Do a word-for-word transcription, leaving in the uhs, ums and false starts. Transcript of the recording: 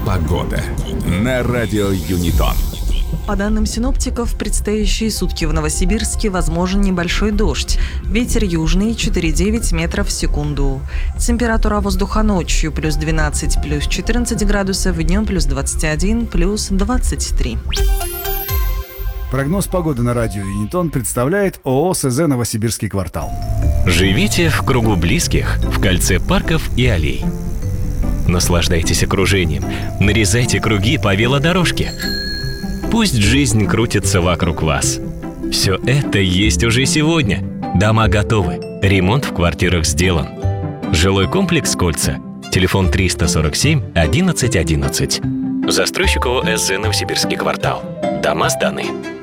Погода на радио Юнитон. По данным синоптиков, в предстоящие сутки в Новосибирске возможен небольшой дождь. Ветер южный четыре целых девять десятых метров в секунду. Температура воздуха ночью плюс двенадцать, плюс четырнадцать градусов, днем плюс двадцать один, плюс двадцать три. Прогноз погоды на радио Юнитон представляет ООО СЗ «Новосибирский квартал». Живите в кругу близких, в кольце парков и аллей. Наслаждайтесь окружением, нарезайте круги по велодорожке. Пусть жизнь крутится вокруг вас. Все это есть уже сегодня. Дома готовы, ремонт в квартирах сделан. Жилой комплекс «Кольца». Телефон триста сорок семь одиннадцать одиннадцать. Застройщик ООО СЗ «Новосибирский квартал». Дома сданы.